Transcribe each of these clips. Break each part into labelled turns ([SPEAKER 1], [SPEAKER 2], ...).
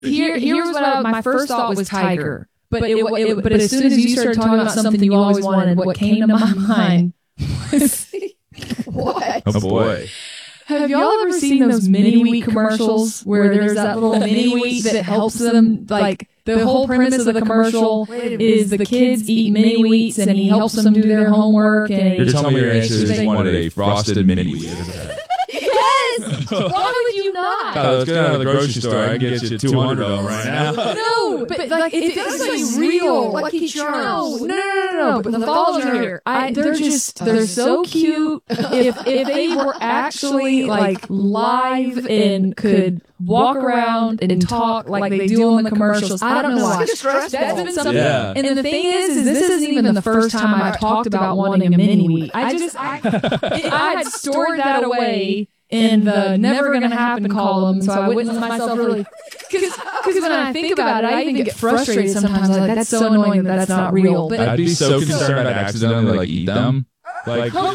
[SPEAKER 1] here's what my first thought was tiger. But as soon as you started talking about something you always wanted, what came to my mind was
[SPEAKER 2] What?
[SPEAKER 3] Oh boy.
[SPEAKER 1] Have y'all ever seen those mini wheat commercials where there's that little mini wheat that helps them? Like the whole premise of the commercial is the kids eat mini wheats and he helps them do their homework. And
[SPEAKER 3] You're telling me your answer is you wanted a frosted mini wheat.
[SPEAKER 1] Yes! Why would you not?
[SPEAKER 3] Let's go down to the grocery store. I can get you 200 of them right now.
[SPEAKER 1] No, but like if it's like real,
[SPEAKER 2] Lucky Charms.
[SPEAKER 1] no. But the balls are here. They're so cute. If they were actually like live and could walk around and talk like they do in the commercials, I don't know why. That's been something.
[SPEAKER 3] Yeah.
[SPEAKER 1] And the thing is this isn't even the first time I talked about wanting a mini wheat. I had stored that away in the never gonna happen column, so I wouldn't let myself really. Because when I think about it, I even get frustrated sometimes. I'm like, that's so annoying that that's not real. But
[SPEAKER 3] I'd be so concerned I'd accidentally like eat them. Like,
[SPEAKER 1] Conan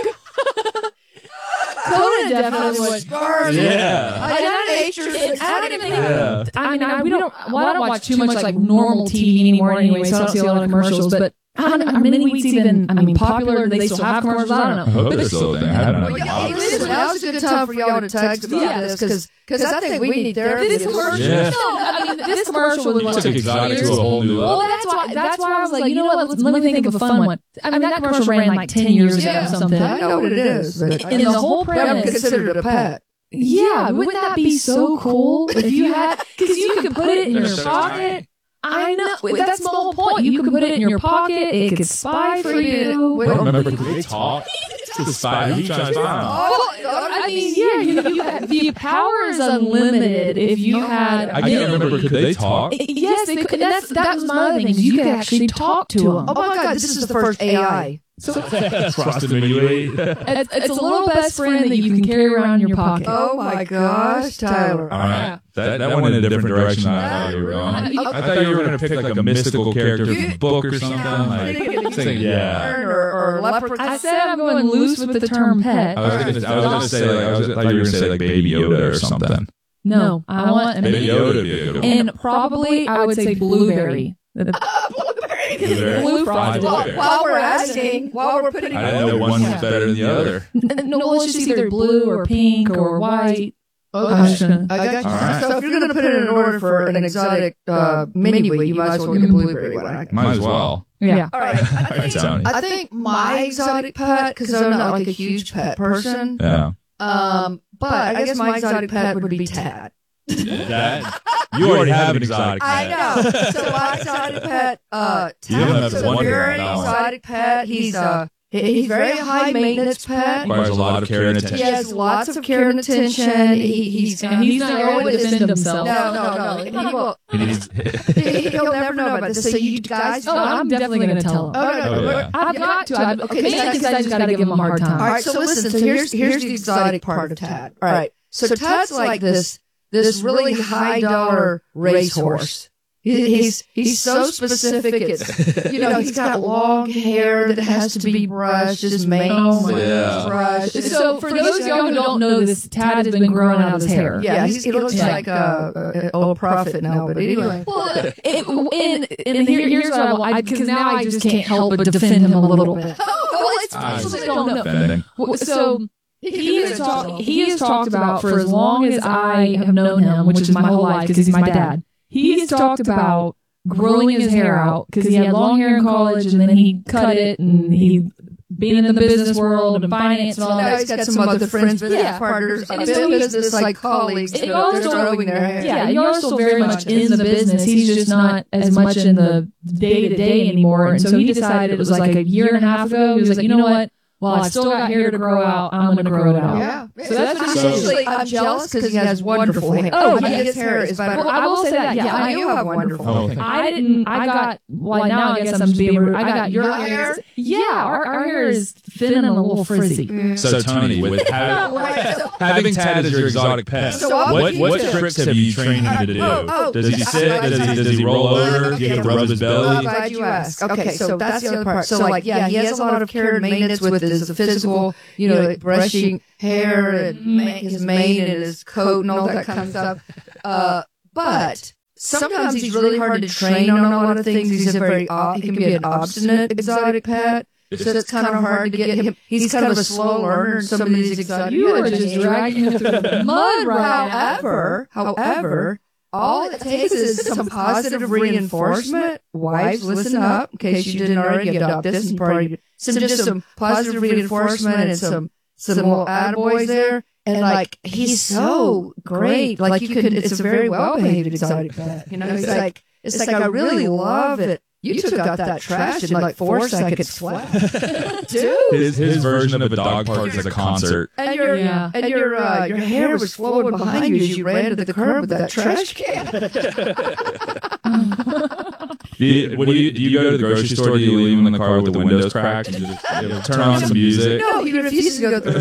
[SPEAKER 1] definitely would.
[SPEAKER 3] yeah.
[SPEAKER 1] I don't watch too much like normal TV anymore anyway, so I don't see a lot of commercials. But are mini wheats even popular? Do they still have commercials? I don't know.
[SPEAKER 3] I hope they're still a thing. I don't know.
[SPEAKER 2] Listen, now's a good time for y'all to text about this because I think we need therapy.
[SPEAKER 1] This commercial,
[SPEAKER 3] Yeah.
[SPEAKER 1] this commercial was
[SPEAKER 3] Took exotic to a whole new level.
[SPEAKER 1] Well, that's why I was like, you know what? Let me think of a fun one. I mean, that commercial ran like 10 years ago or something.
[SPEAKER 2] I know what it is. But
[SPEAKER 1] And the whole
[SPEAKER 2] I don't
[SPEAKER 1] premise.
[SPEAKER 2] consider it a pet.
[SPEAKER 1] Yeah, wouldn't that be so cool if you had? Because you could put it in your pocket. I know. That's the whole point. You could put it in your pocket. It could spy for you.
[SPEAKER 3] I don't remember. Could they talk? To spy. Who trying to spy on?
[SPEAKER 1] I mean, yeah, the power is unlimited if you had.
[SPEAKER 3] I can't remember. Could they talk?
[SPEAKER 1] Yes, they could. And that was my other thing. You could actually talk to them.
[SPEAKER 2] Oh my God, this is the first AI.
[SPEAKER 3] Frosted mini wheat.
[SPEAKER 1] It's a little best friend that you can carry around in your pocket.
[SPEAKER 2] Oh my gosh, Tyler.
[SPEAKER 3] All right. That went in a different direction. I thought you were going. I thought you were going to pick like a mystical character from a book or something. Like, yeah.
[SPEAKER 2] Or leprechaun.
[SPEAKER 1] I said I'm going loose with the term pet.
[SPEAKER 3] I was going to say like I thought you were going to say like Baby Yoda or something.
[SPEAKER 1] No, I want
[SPEAKER 3] Baby Yoda would be a good one.
[SPEAKER 1] and probably I would say blueberry. Blue frosted.
[SPEAKER 2] While we're putting
[SPEAKER 3] I didn't know one was better than the other.
[SPEAKER 1] No, well, it's just either blue or pink or white.
[SPEAKER 2] Okay. I got you.
[SPEAKER 3] Right.
[SPEAKER 2] So if you're going to put it in order for an exotic mini wheat, you might as well get a blueberry one.
[SPEAKER 3] Might as well.
[SPEAKER 1] Yeah.
[SPEAKER 2] All right.
[SPEAKER 3] All right, Tony.
[SPEAKER 2] I think my exotic pet, because I'm not like a huge pet person.
[SPEAKER 3] Yeah.
[SPEAKER 2] But I guess my exotic pet would be Tad.
[SPEAKER 3] That, you already have an exotic pet.
[SPEAKER 2] I know. So my exotic pet,
[SPEAKER 3] You don't have
[SPEAKER 2] Tad's
[SPEAKER 3] to
[SPEAKER 2] a
[SPEAKER 3] wonder
[SPEAKER 2] very
[SPEAKER 3] about that one.
[SPEAKER 2] exotic pet. He's very high maintenance pet.
[SPEAKER 3] Requires a lot of care and
[SPEAKER 2] He
[SPEAKER 3] attention.
[SPEAKER 2] has lots of care and attention. He's
[SPEAKER 1] And he's not going to defend himself.
[SPEAKER 2] No. He'll never know about this. So you guys,
[SPEAKER 1] Oh, I'm definitely going to tell him.
[SPEAKER 2] Oh, no.
[SPEAKER 3] yeah.
[SPEAKER 1] I've got to.
[SPEAKER 2] Okay,
[SPEAKER 1] Mainly because I just got to give him a hard time.
[SPEAKER 2] All right, so listen. So here's the exotic part of Tad. All right, so Tad's like this really high dollar racehorse. He's so specific. It's, he's got long hair that has to be brushed. His mane is brushed.
[SPEAKER 1] So for those of y'all who don't know this, Tad has been growing out his hair.
[SPEAKER 2] Yeah, he looks like an old prophet now. But anyway,
[SPEAKER 1] Well, here's what I want, because now I just can't help but defend him a little bit.
[SPEAKER 2] it's
[SPEAKER 1] don't know.
[SPEAKER 3] Defending.
[SPEAKER 1] So he has talked about for as long as I have known him, which is my whole life because he's my dad. He has talked about growing his hair out because he had long hair in college and then he cut it and he being in the business world and finance and all
[SPEAKER 2] now
[SPEAKER 1] that.
[SPEAKER 2] he's got some other friends, business partners, business like colleagues that are growing their hair.
[SPEAKER 1] Yeah, you're still very much in the business. He's just not as much in the day-to-day anymore. And so he decided, it was like a year and a half ago, he was like, you know what? Well, I've still got hair to grow out. I'm going to grow it out.
[SPEAKER 2] Yeah.
[SPEAKER 1] So that's what he said.
[SPEAKER 2] Actually, I'm jealous because he has wonderful hair.
[SPEAKER 1] Oh,
[SPEAKER 2] his hair is better.
[SPEAKER 1] Well, I will say that. Yeah,
[SPEAKER 2] I do have wonderful hair.
[SPEAKER 1] Now I guess I'm just being rude. I got your hair. Yeah, our hair is thin and a little frizzy.
[SPEAKER 3] So Tony, with having Tad as your exotic pet,
[SPEAKER 2] So
[SPEAKER 3] what tricks have you trained him to do? Does he sit? Does he roll over? Get to rub his
[SPEAKER 2] I'm
[SPEAKER 3] belly?
[SPEAKER 2] glad you asked. Okay, so that's the other part. So he has a lot of care and maintenance with his physical, like brushing hair and his mane and his coat and all that kind of stuff. But sometimes he's really hard to train on a lot of things. He can be an obstinate exotic pet. So it's kind of hard to get him. He's kind of a slow learner. Some of these exotic
[SPEAKER 1] You are just dragging him through the mud right now.
[SPEAKER 2] However, all it takes is some positive reinforcement. Wives, listen up, in case you didn't already adopt this. And probably some positive reinforcement and some little attaboys there. And like, he's so great. Like it's a very well-behaved exotic pet. You know, it's like, I really love it. You took out that trash in like 4 seconds flat. Dude.
[SPEAKER 3] His version of a dog park is a concert.
[SPEAKER 2] And your hair was flowing behind you as you ran to the curb with that trash can.
[SPEAKER 3] Do you go to the grocery store? Do you leave him in the car with the windows cracked and just turn on some music?
[SPEAKER 2] No, he refuses to go through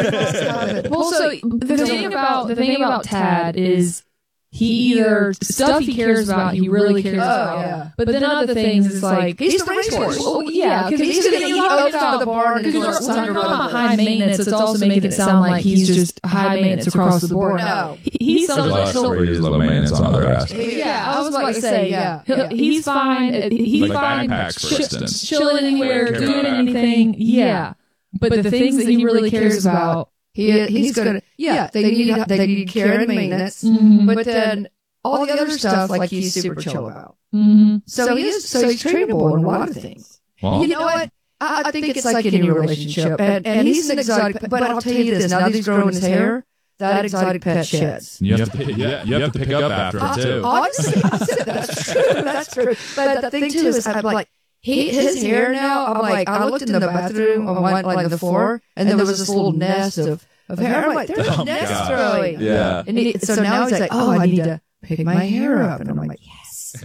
[SPEAKER 2] the store.
[SPEAKER 1] Well, so the thing about Tad is he either stuff he cares about, he really cares about.
[SPEAKER 2] Yeah.
[SPEAKER 1] But then other things, it's like
[SPEAKER 2] he's the racehorse.
[SPEAKER 1] Oh, yeah, because he's going to eat oats out of the barn. Because we're talking about high maintenance, it's also making it sound like he's just high maintenance across the board.
[SPEAKER 2] No,
[SPEAKER 1] he's
[SPEAKER 3] low maintenance on other aspects.
[SPEAKER 1] Yeah, I was about to say, he's fine. He's
[SPEAKER 3] like
[SPEAKER 1] fine.
[SPEAKER 3] backpacks, for instance.
[SPEAKER 1] Chilling anywhere, doing anything. Yeah, but the things that he really cares about.
[SPEAKER 2] He's gonna. They need care and maintenance, but then all the other stuff, like he's super chill about.
[SPEAKER 1] Mm-hmm.
[SPEAKER 2] So he's trainable in a lot of things.
[SPEAKER 3] Well,
[SPEAKER 2] You know what? I think it's like any relationship, and he's an exotic pet. But I'll tell you this: now that he's growing his hair, that exotic pet sheds.
[SPEAKER 3] You have to pick up after it too.
[SPEAKER 2] Honestly, that's true. But the thing too is, I'm like. His hair now, I'm like, I looked in the bathroom on the floor, and there was this little nest of hair. I'm like, there's a nest growing.
[SPEAKER 3] Yeah.
[SPEAKER 2] And so now he's like, I need to pick my hair up. And I'm like, yes.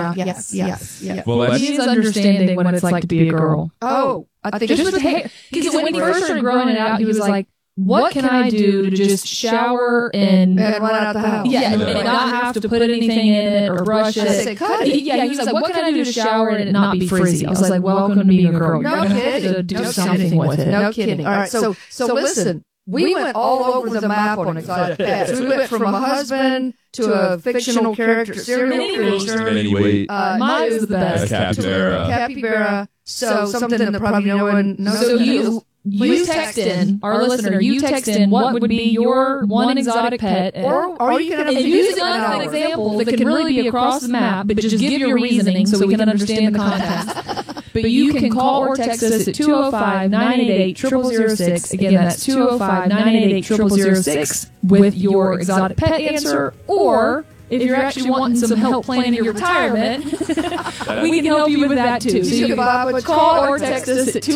[SPEAKER 2] Yeah.
[SPEAKER 3] Well,
[SPEAKER 1] he's understanding what it's like to be a girl.
[SPEAKER 2] Oh, I think
[SPEAKER 1] Just with the hair. Because when he first started growing it out, he was like, what can I do to just shower and
[SPEAKER 2] run out the house?
[SPEAKER 1] Yeah, and not have to put anything in it or brush it. He's like, what can I do to shower and it not be frizzy? I was like, welcome to being a girl.
[SPEAKER 2] No
[SPEAKER 1] You're going to have
[SPEAKER 2] kidding.
[SPEAKER 1] to do something with it.
[SPEAKER 2] No kidding. All right, so listen. We went all over the map on exotic pets. We went from a husband to a fictional character, serial creator.
[SPEAKER 1] Mine is the best.
[SPEAKER 2] Capybara. So something that probably no one knows.
[SPEAKER 1] So you text in, our listener, you text in what would be your one exotic pet.
[SPEAKER 2] Or you can
[SPEAKER 1] use it as an example that can really be across the map, but just give your reasoning so we can understand the context. But you can call or text us at 205-988-0006. Again, that's 205-988-0006 with your exotic pet answer. Or if you're actually wanting some help planning your retirement, we can help you with that too. So you can call or text us at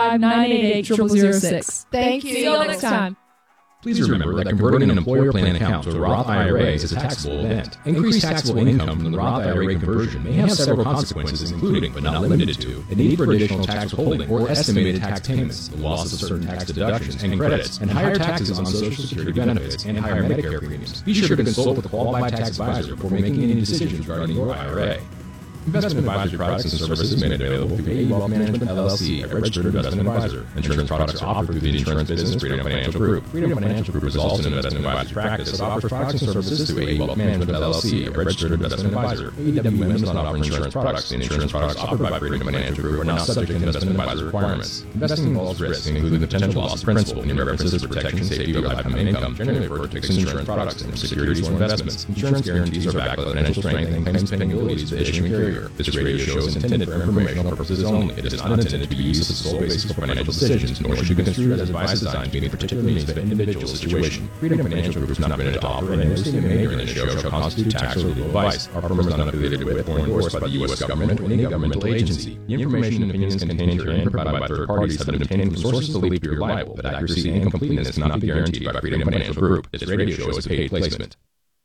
[SPEAKER 1] 205-988-0006.
[SPEAKER 2] Thank you.
[SPEAKER 1] See you all next time.
[SPEAKER 4] Please remember that converting an employer plan account to a Roth IRA is a taxable event. Increased taxable income from the Roth IRA conversion may have several consequences, including, but not limited to, the need for additional tax withholding or estimated tax payments, the loss of certain tax deductions and credits, and higher taxes on Social Security benefits and higher Medicare premiums. Be sure to consult with a qualified tax advisor before making any decisions regarding your IRA. Investment advisory products and services made available through AE Wealth Management LLC, a registered investment advisor. Insurance products are offered through the insurance business Freedom Financial Group. Freedom Financial Group is also an investment advisory practice that offers products and services through AE Wealth Management LLC, a registered investment advisor. AEWM does not offer insurance products. The insurance products offered by Freedom Financial Group are not subject to investment advisor requirements. Investing involves risks, including the potential loss of principal. Any references to protection and safety of lifetime income generally refer to fixed insurance products and securities or investments. Insurance guarantees are backed by the financial strength and claims paying abilities of the issuing carrier. This radio show is intended for informational purposes only. It is not intended to be used as a sole basis for financial decisions, nor should be construed as advice designed to meet particular needs of an individual situation. Freedom Financial Group is not permitted to offer, and no statement made during this show shall constitute tax or legal advice. Our firm is not affiliated with or endorsed by the U.S. government or any governmental agency. The information and opinions contained herein provided by third parties have been obtained from sources believed to be reliable, but accuracy and completeness cannot be guaranteed by Freedom Financial Group. This radio show is a paid placement.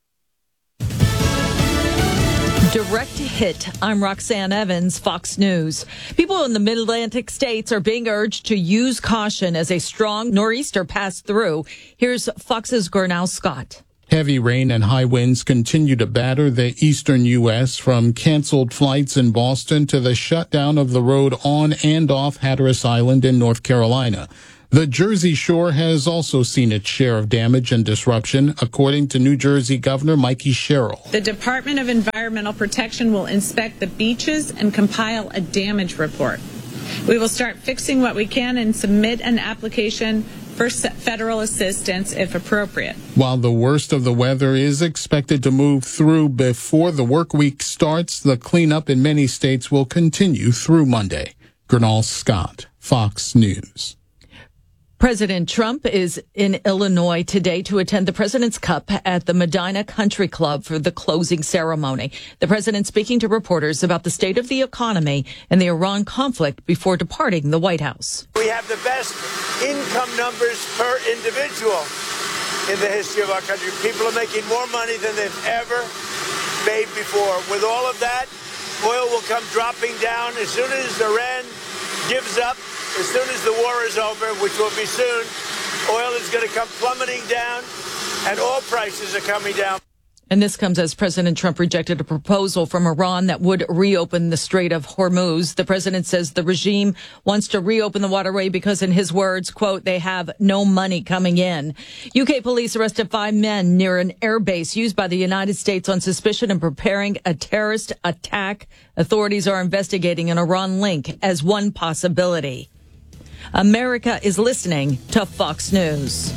[SPEAKER 5] Direct hit. I'm Roxanne Evans, Fox News. People in the mid-Atlantic states are being urged to use caution as a strong nor'easter passed through. Here's Fox's Gurnal Scott.
[SPEAKER 6] Heavy rain and high winds continue to batter the eastern U.S., from canceled flights in Boston to the shutdown of the road on and off Hatteras Island in North Carolina. The Jersey Shore has also seen its share of damage and disruption, according to New Jersey Governor Mikey Sherrill.
[SPEAKER 7] The Department of Environmental Protection will inspect the beaches and compile a damage report. We will start fixing what we can and submit an application for federal assistance if appropriate.
[SPEAKER 6] While the worst of the weather is expected to move through before the work week starts, the cleanup in many states will continue through Monday. Gernal Scott, Fox News.
[SPEAKER 5] President Trump is in Illinois today to attend the President's Cup at the Medina Country Club for the closing ceremony. The president speaking to reporters about the state of the economy and the Iran conflict before departing the White House.
[SPEAKER 8] We have the best income numbers per individual in the history of our country. People are making more money than they've ever made before. With all of that, oil will come dropping down as soon as Iran gives up. As soon as the war is over, which will be soon, oil is going to come plummeting down, and all prices are coming down.
[SPEAKER 5] And this comes as President Trump rejected a proposal from Iran that would reopen the Strait of Hormuz. The president says the regime wants to reopen the waterway because, in his words, quote, they have no money coming in. UK police arrested 5 men near an airbase used by the United States on suspicion of preparing a terrorist attack. Authorities are investigating an Iran link as one possibility. America is listening to Fox News.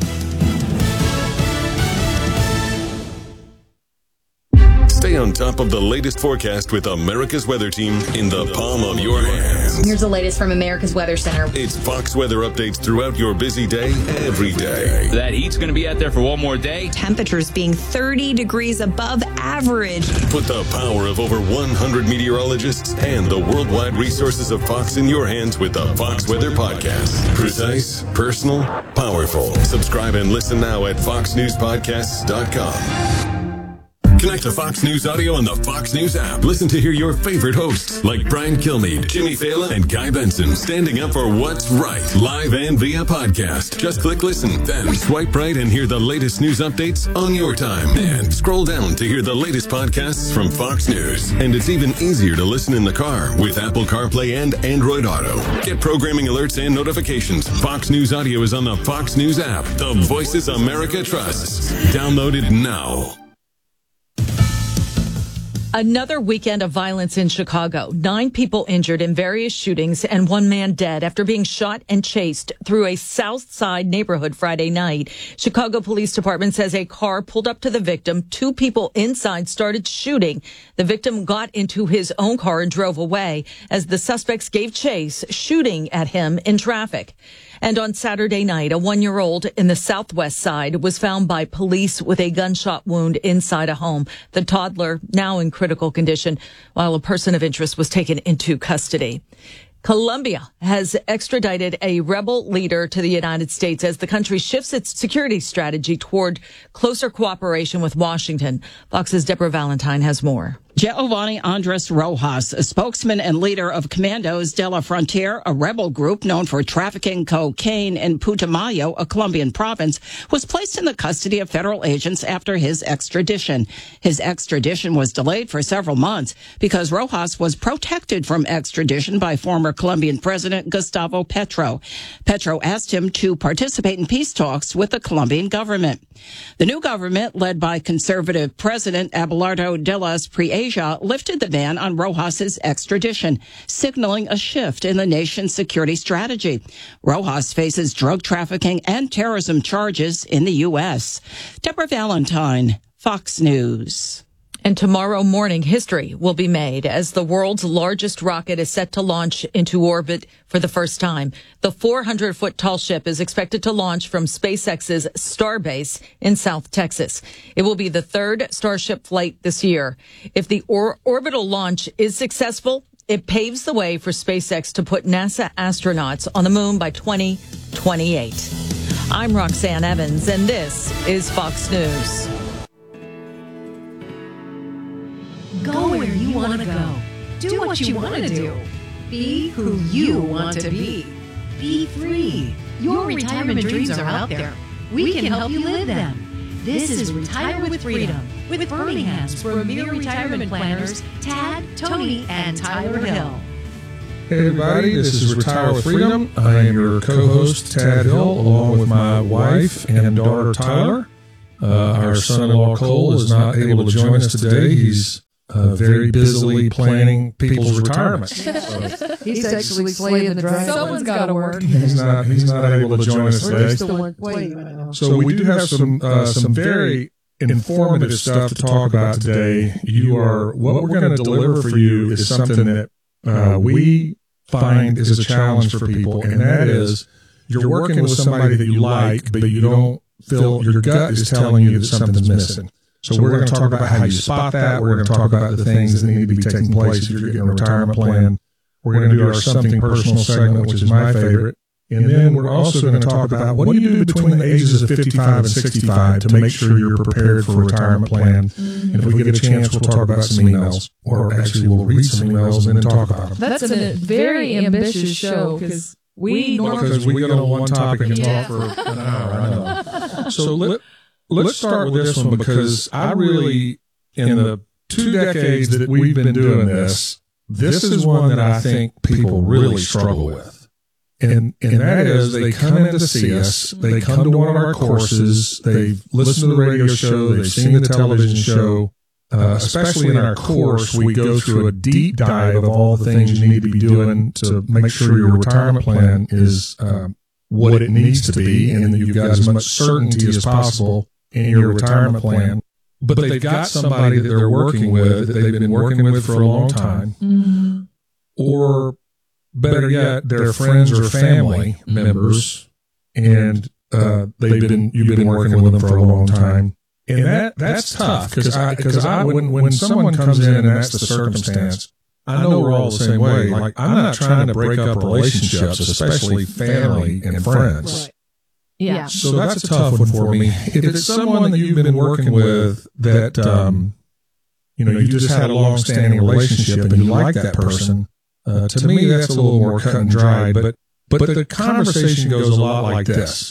[SPEAKER 9] Stay on top of the latest forecast with America's Weather Team in the palm of your hands.
[SPEAKER 10] Here's the latest from America's Weather Center.
[SPEAKER 9] It's Fox weather updates throughout your busy day, every day.
[SPEAKER 11] That heat's going to be out there for one more day.
[SPEAKER 10] Temperatures being 30 degrees above average.
[SPEAKER 9] Put the power of over 100 meteorologists and the worldwide resources of Fox in your hands with the Fox Weather Podcast. Precise, personal, powerful. Subscribe and listen now at foxnewspodcasts.com. Connect to Fox News Audio on the Fox News app. Listen to hear your favorite hosts like Brian Kilmeade, Jimmy Fallon, and Guy Benson standing up for what's right, live and via podcast. Just click listen, then swipe right and hear the latest news updates on your time. And scroll down to hear the latest podcasts from Fox News. And it's even easier to listen in the car with Apple CarPlay and Android Auto. Get programming alerts and notifications. Fox News Audio is on the Fox News app. The voices America trusts. Download it now.
[SPEAKER 5] Another weekend of violence in Chicago. 9 people injured in various shootings and 1 man dead after being shot and chased through a South Side neighborhood Friday night. Chicago Police Department says a car pulled up to the victim. 2 people inside started shooting. The victim got into his own car and drove away as the suspects gave chase, shooting at him in traffic. And on Saturday night, a 1-year-old in the Southwest Side was found by police with a gunshot wound inside a home. The toddler now in critical condition, while a person of interest was taken into custody. Colombia has extradited a rebel leader to the United States as the country shifts its security strategy toward closer cooperation with Washington. Fox's Deborah Valentine has more.
[SPEAKER 12] Giovanni Andres Rojas, a spokesman and leader of Comandos de la Frontera, a rebel group known for trafficking cocaine in Putumayo, a Colombian province, was placed in the custody of federal agents after his extradition. His extradition was delayed for several months because Rojas was protected from extradition by former Colombian President Gustavo Petro. Petro asked him to participate in peace talks with the Colombian government. The new government, led by conservative President Abelardo de las Priadas, lifted the ban on Rojas's extradition, signaling a shift in the nation's security strategy. Rojas faces drug trafficking and terrorism charges in the U.S. Deborah Valentine, Fox News.
[SPEAKER 5] And tomorrow morning, history will be made as the world's largest rocket is set to launch into orbit for the first time. The 400-foot tall ship is expected to launch from SpaceX's Starbase in South Texas. It will be the 3rd Starship flight this year. If the orbital launch is successful, it paves the way for SpaceX to put NASA astronauts on the moon by 2028. I'm Roxanne Evans, and this is Fox News.
[SPEAKER 13] Go where you want to go. Do what you want to do. Be who you want to be. Be free. Your retirement dreams are out there. We can help you live them. This is Retire with Freedom with Birmingham's premier retirement planners, Tad, Tony, and Tyler Hill.
[SPEAKER 14] Hey everybody, this is Retire with Freedom. I am your co-host, Tad Hill, along with my wife and daughter, Tyler. Our son-in-law, Cole, is not able to join us today. He's very busily planning people's retirement.
[SPEAKER 2] He's actually slaying the dragon.
[SPEAKER 1] Someone's got to work.
[SPEAKER 14] He's not able to join us today. So we do have some very informative stuff to talk about today. What we're going to deliver for you is something that we find is a challenge for people, and that is you're working with somebody that you like, but you don't feel your gut is telling you that something's missing. So we're going to talk about how you spot that. We're going to talk about the things that need to be taking place if you're getting a retirement plan. We're going to do our Something Personal segment, which is my favorite. And then we're also going to talk about what do you do between the ages of 55 and 65 to make sure you're prepared for a retirement plan. And if we get a chance, we'll talk about some emails, or actually we'll read some emails and then talk about them.
[SPEAKER 1] That's a very ambitious show because we
[SPEAKER 14] go on one topic and talk for an hour. I know. So let's start with this one, because I really, in the 2 decades that we've been doing this is one that I think people really struggle with. And that is, they come in to see us, they come to one of our courses, they've listened to the radio show, they've seen the television show. Especially in our course, we go through a deep dive of all the things you need to be doing to make sure your retirement plan is what it needs to be, and that you've got as much certainty as possible in your retirement plan. But they've got somebody that they're working with, that they've been working with for a long time, or better yet, they're friends or family members, and you've been working with them for a long time. And that's tough, because when someone comes in and that's the circumstance, I know we're all the same way. Like, I'm not trying to break up relationships, especially family and friends.
[SPEAKER 1] Right. Yeah.
[SPEAKER 14] So that's a tough one for me. If it's someone that you've been working with that, you just had a long-standing relationship and you like that person, to me, that's a little more cut and dried. But the conversation goes a lot like this.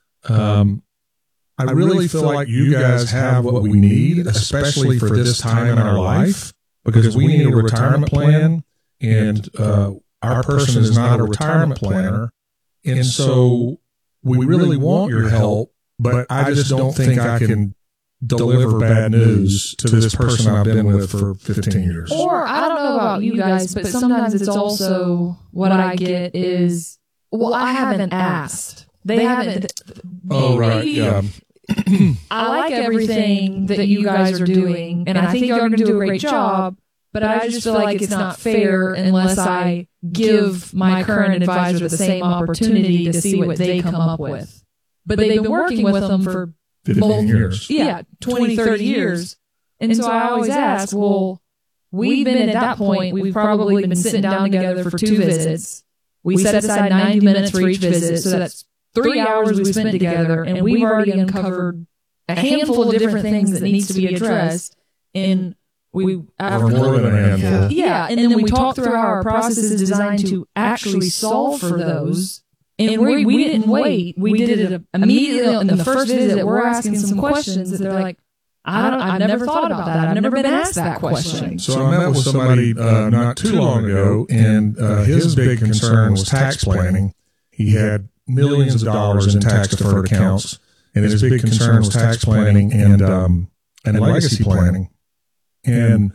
[SPEAKER 14] I really feel like you guys have what we need, especially for this time in our life, because we need a retirement plan, and our person is not a retirement planner. And so we really want your help, but I just don't think I can deliver bad news to this person I've been with for 15 years.
[SPEAKER 1] Or, I don't know about you guys, but sometimes it's also what I get is, well, I haven't asked. They haven't.
[SPEAKER 14] Oh, right. Yeah.
[SPEAKER 1] I like everything that you guys are doing, and I think you're going to do a great job, but I just feel like it's not fair unless I give my current advisor the same opportunity to see what they come up with. But they've been working with them for
[SPEAKER 14] 15 years.
[SPEAKER 1] Yeah, 20, 30 years. And so I always ask, well, we've been at that point, we've probably been sitting down together for 2 visits. We set aside 90 minutes for each visit, so that's 3 hours we spent together, and we've already uncovered a handful of different things that needs to be addressed. And we, after
[SPEAKER 14] more than a handful.
[SPEAKER 1] Yeah, and then we talked through how our process is designed to actually solve for those. And we didn't wait. We did it immediately in the first visit. We're asking some questions that they're like, I've never thought about that. I've never been asked that question.
[SPEAKER 14] So I met with somebody not too long ago, and his big concern was tax planning. He had millions of dollars in tax-deferred accounts, and his big concern was tax planning and legacy planning. And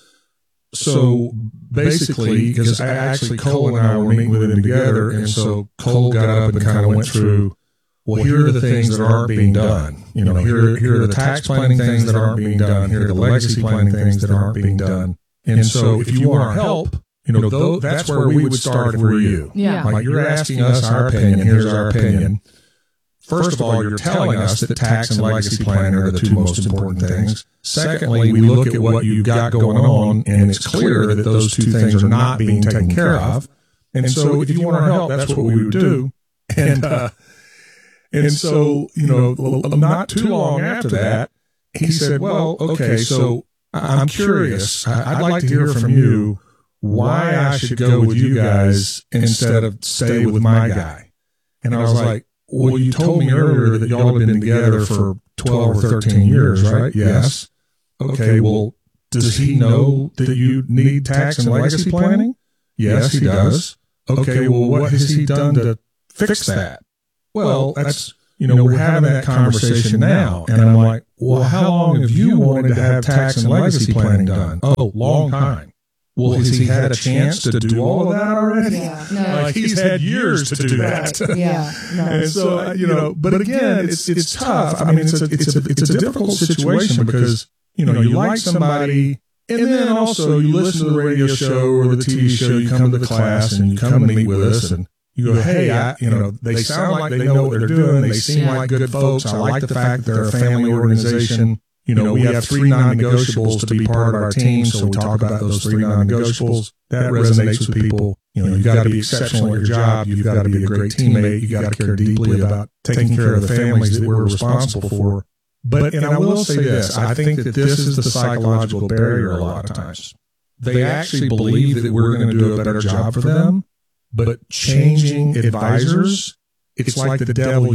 [SPEAKER 14] so basically, because Cole and I were meeting with him together, and so Cole got up and kind of went through, well, here are the things that aren't being done. Here are the tax planning things that aren't being done. Here are the legacy planning things that aren't being done. And so if you want our help, that's where we would start if we were you.
[SPEAKER 1] Yeah.
[SPEAKER 14] Like, you're asking us our opinion. Here's our opinion. First of all, you're telling us that tax and legacy planning are the 2 most important things. Secondly, we look at what you've got going on, and it's clear that those 2 things are not being taken care of. And so if you want our help, that's what we would do. And so, not too long after that, he said, well, okay, so I'm curious. I'd like to hear from you why I should go with you guys instead of stay with my guy. And I was like, well, you told me earlier that y'all have been together for 12 or 13 years, right? Yes. Okay, well, does he know that you need tax and legacy planning? Yes, he does. Okay, well, what has he done to fix that? Well, that's, we're having that conversation now. And I'm like, well, how long have you wanted to have tax and legacy planning done? Oh, long time. Well, has he had a chance to do all of that already?
[SPEAKER 2] Yeah, no.
[SPEAKER 14] Like, he's had years to do that.
[SPEAKER 2] Yeah, no.
[SPEAKER 14] And so, but again, it's tough. I mean, it's a difficult situation because, you like somebody, and then also you listen to the radio show or the TV show, you come to the class and you come and meet with us and you go, hey, they sound like they know what they're doing. They seem like good folks. I like the fact that they're a family organization. We have 3 non-negotiables to be part of our team, so we talk about those 3 non-negotiables. That resonates with people. You've got to be exceptional at your job. You've got to be a great teammate. You've got to care deeply about taking care of the families that we're responsible for. And I will say this, I think that this is the psychological barrier a lot of times. They actually believe that we're going to do a better job for them, but changing advisors, it's like the devil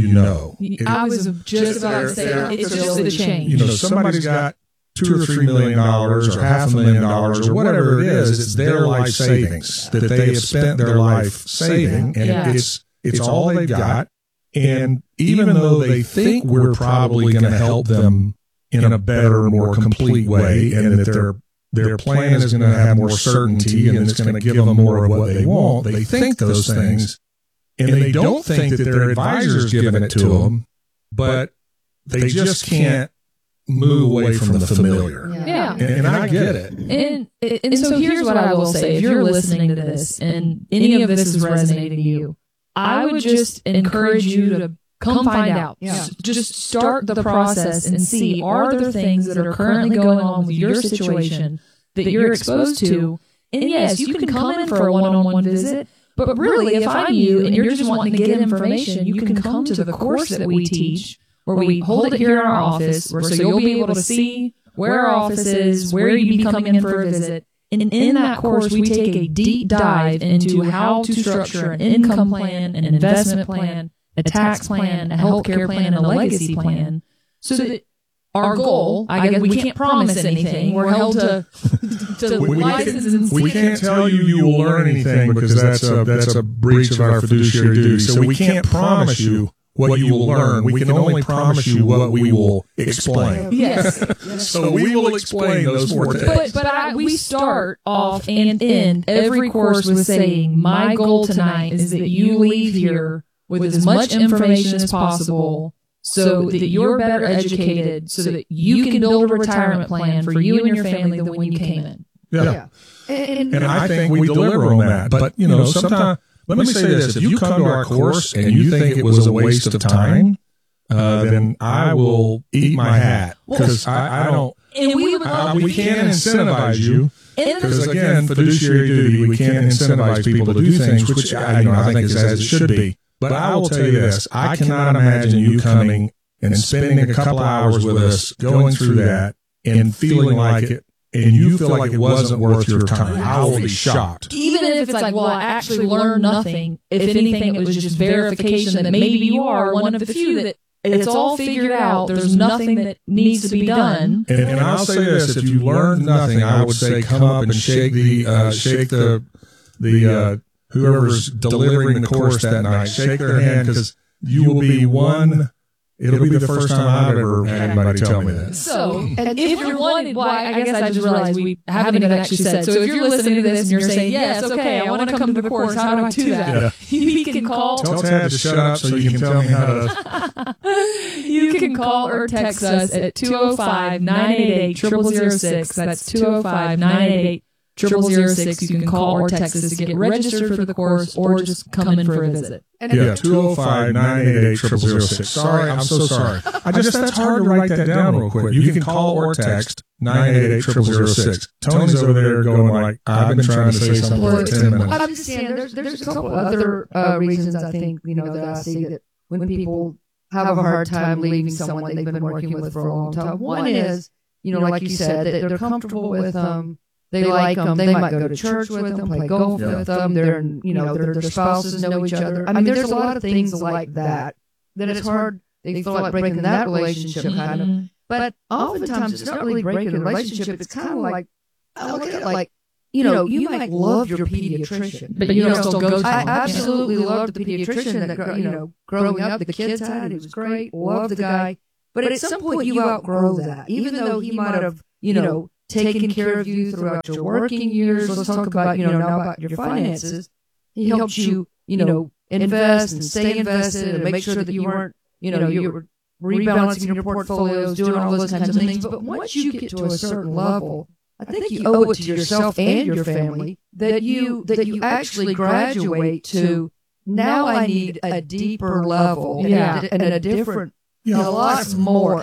[SPEAKER 1] I was just about to say, it's just the change.
[SPEAKER 14] Somebody's got $2 or $3 million or $500,000 or whatever it is. It's their life savings that they have spent their life saving, and it's all they've got. And even though they think we're probably going to help them in a better, more complete way, and that their plan is going to have more certainty and it's going to give them more of what they want, they think those things. And they don't think that their advisor's giving it to them, but they just can't move away from the familiar.
[SPEAKER 1] Yeah.
[SPEAKER 14] And I get it.
[SPEAKER 1] And so here's what I will say. If you're listening to this and any of this is resonating to you, I would just encourage you to come find out. Yeah. Just start the process and see, are there things that are currently going on with your situation that you're exposed to? And yes, you can come in for a one-on-one visit. But really, if I'm you and you're just wanting to get information, you can come to the course that we teach, where we hold it here in our office, so you'll be able to see where our office is, where you'd be coming in for a visit. And in that course, we take a deep dive into how to structure an income plan, an investment plan, a tax plan, a healthcare plan, and a legacy plan, so that our goal, I guess we can't promise anything. We're held to license and see.
[SPEAKER 14] We can't tell you will learn anything because that's a breach of our fiduciary duty. So we can't promise you what you will learn. We can only promise you what we will explain.
[SPEAKER 1] Yes.
[SPEAKER 14] So we will explain those 4 days.
[SPEAKER 1] But we start off and end every course with saying, my goal tonight is that you leave here with as much information as possible, so that you're better educated, so that you can build a retirement plan for you and your family than when you came in.
[SPEAKER 14] Yeah. And I think we deliver on that. But, sometimes, let me say this. If you come to our course and you think it was a waste of time, then I will eat my hat. Because I don't...
[SPEAKER 1] And
[SPEAKER 14] we can't incentivize you. Because, again, fiduciary duty, we can't incentivize people to do things, which I think is as it should be. But I will tell you this, I cannot imagine you coming and spending a couple hours with us, going through that, and feeling like it, and you feel like it wasn't worth your time. I will be shocked.
[SPEAKER 1] Even if it's like, well, I actually learned nothing. If anything, it was just verification that maybe you are one of the few that it's all figured out. There's nothing that needs to be done.
[SPEAKER 14] And I'll say this, if you learned nothing, I would say come up and shake the whoever's delivering the course that night, shake their hand, because you will be it'll be the first time I've ever had anybody tell me that.
[SPEAKER 1] So, and if you're wanting, I guess I just realized we haven't even actually said. So if you're listening to this and you're saying, yes, okay, I want to come to the course, how do I do that? Yeah. You can call.
[SPEAKER 14] Tell Tad to shut up so you can tell me how to.
[SPEAKER 1] You can call or text us at 205-988-0006. That's 205-988-0006. 0006. You can call or text us to get registered for the course or just come in for a visit.
[SPEAKER 14] Yeah, 205-988-0006. Sorry, I'm so sorry. That's hard to write that down real quick. You can call or text 988-0006. Tony's over there going like, I've been trying to say something for 10 minutes.
[SPEAKER 2] I'm just saying, there's a couple other reasons I think, that I see that when people have a hard time leaving someone they've been working with for a long time. One is, like you said, that they're comfortable with them. They like them. They might go to church with them, play golf with them. Their spouses know each other. I mean, there's a lot of things like that it's hard. They feel like breaking that relationship kind of. But oftentimes it's not really breaking a relationship. It's kind of like, I look at it like you might love your pediatrician,
[SPEAKER 1] but you don't still go to
[SPEAKER 2] I
[SPEAKER 1] one.
[SPEAKER 2] absolutely loved the pediatrician that, growing up, the kids had. He was great. Loved the guy. But at some point, you outgrow that. Even though he might have, taken care of you throughout your working years. Let's talk about, now about your finances. He helped you, invest and stay invested and make sure that you weren't, you were rebalancing your portfolios, doing all those kinds of things. But once you get to a certain level, I think you owe it to yourself and your family that you actually graduate to, now I need a deeper level and a different, a lot more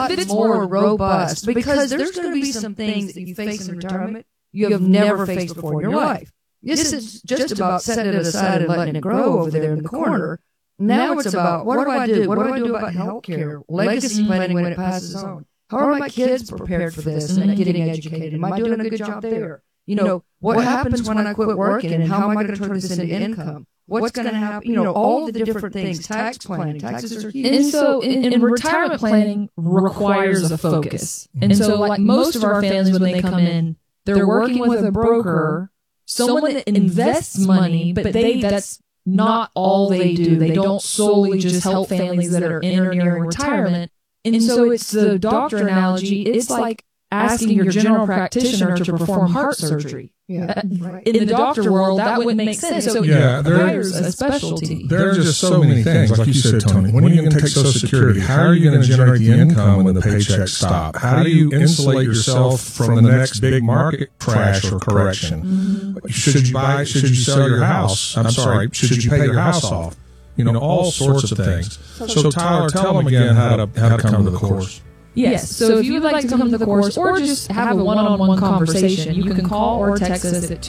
[SPEAKER 2] robust, because there's going to be some things that you face in retirement you have never faced before in your life. This is just about setting it aside and letting it grow over there in the corner. Now it's about, what do I do? What do I do about health care, legacy planning when it passes on? How are my kids prepared for this and getting educated? Am I doing a good job there? What happens when I quit working, and how am I going to turn this into income? What's going to happen? All of the different things. Tax planning. Taxes are huge.
[SPEAKER 1] And so in retirement planning requires a focus. And so like most of our families, when they come in, they're working with a broker, someone that invests money, but that's not all they do. They don't solely just help families that are in or nearing retirement. And so it's the doctor analogy. It's like asking your general practitioner to perform heart surgery.
[SPEAKER 2] Yeah.
[SPEAKER 1] In the doctor world, that wouldn't make sense. So it requires a specialty.
[SPEAKER 14] There are just so many things, like you said, Tony. When are you going to take Social Security? How are you going to generate the income when the paychecks stop? How do you insulate yourself from the next big market crash or correction?
[SPEAKER 1] Mm-hmm.
[SPEAKER 14] Should you sell your house? Should you pay your house off? All sorts of things. So Tyler, tell them again how to come to the course.
[SPEAKER 1] Yes. So if you would like to come to the course or just have a one-on-one conversation, you can call or text us at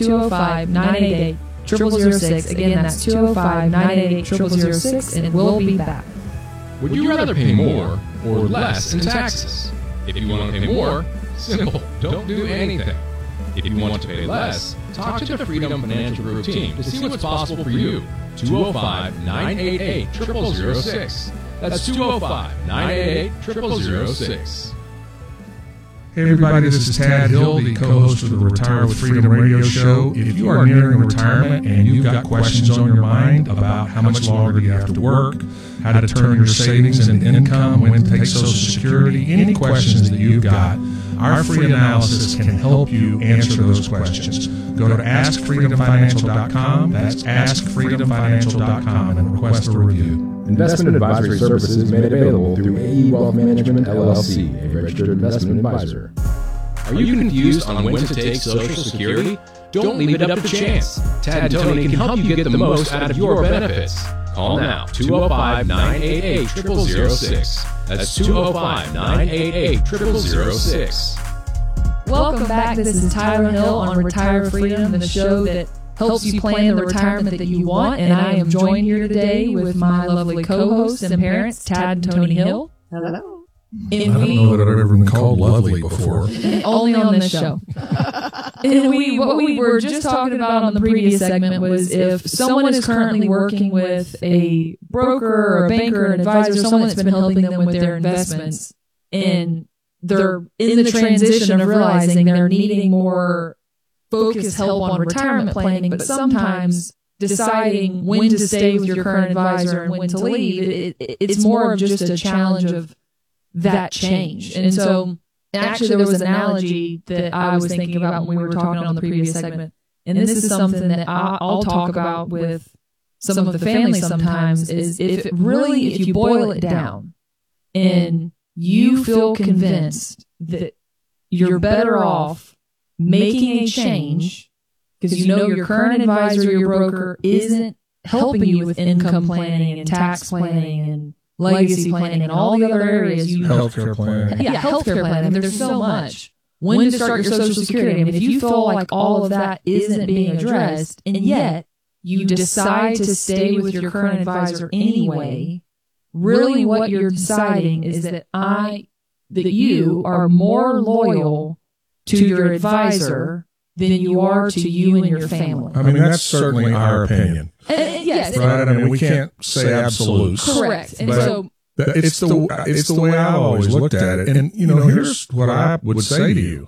[SPEAKER 1] 205-988-0006. Again, that's 205-988-0006, and we'll be back.
[SPEAKER 4] Would you rather pay more or less in taxes? If you want to pay more, simple, don't do anything. If you want to pay less, talk to the Freedom Financial Group team to see what's possible for you. 205-988-0006. That's 205-988-0006.
[SPEAKER 14] Hey everybody, this is Tad Hill, the co-host of the Retire with Freedom radio show. If you are nearing retirement and you've got questions on your mind about how much longer you have to work, how to turn your savings into income, when to take Social Security, any questions that you've got, our free analysis can help you answer those questions. Go to AskFreedomFinancial.com. That's AskFreedomFinancial.com and request a review.
[SPEAKER 4] Investment advisory services made available through AE Wealth Management, LLC, a registered investment advisor. Are you confused on when to take Social Security? Don't leave it up to chance. Tad and Tony can help you get the most out of your benefits. Call now, 205-988-0006. That's 205-988-0006.
[SPEAKER 1] Welcome back. This is Tyler Hill on Retire Freedom, the show that helps you plan the retirement that you want. And I am joined here today with my lovely co-hosts and parents, Tad and Tony Hill.
[SPEAKER 2] Hello.
[SPEAKER 1] And
[SPEAKER 14] I don't know that I've ever been called lovely before.
[SPEAKER 1] Only on this show. And what we were just talking about on the previous segment was if someone is currently working with a broker or a banker, an advisor, someone that's been helping them with their investments, and they're in the transition of realizing they're needing more focused help on retirement planning, but sometimes deciding when to stay with your current advisor and when to leave, it's more of just a challenge of that change. And so actually there was an analogy that I was thinking about when we were talking on the previous segment. And this is something that I'll talk about with some of the families sometimes is if you boil it down and you feel convinced that you're better off making a change because you know your current advisor, your broker isn't helping you with income planning and tax planning and legacy planning and all the other areas.
[SPEAKER 14] Healthcare planning.
[SPEAKER 1] Yeah, healthcare planning. There's so much. When to start your Social Security. I mean, if you feel like all of that isn't being addressed, and yet you decide to stay with your current advisor anyway, really what you're deciding is that you are more loyal to your advisor than you are to you and your family.
[SPEAKER 14] I mean, that's certainly our opinion.
[SPEAKER 1] Yes.
[SPEAKER 14] Right? I mean, we can't say absolutes.
[SPEAKER 1] Correct. And
[SPEAKER 14] so it's the way I've always looked at it. And, here's what I would say to you.